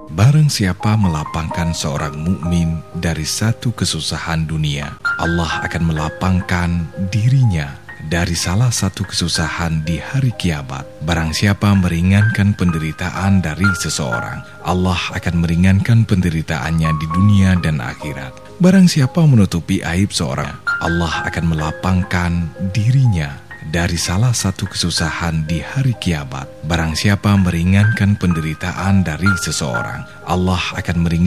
Barang siapa melapangkan seorang mukmin dari satu kesusahan dunia, Allah akan melapangkan dirinya dari salah satu kesusahan di hari kiamat. Barang siapa meringankan penderitaan dari seseorang, Allah akan meringankan penderitaannya di dunia dan akhirat. Barang siapa menutupi aib seorang, Allah akan melapangkan dirinya dari salah satu kesusahan di hari kiamat. Barang siapa meringankan penderitaan dari seseorang, Allah akan meringankan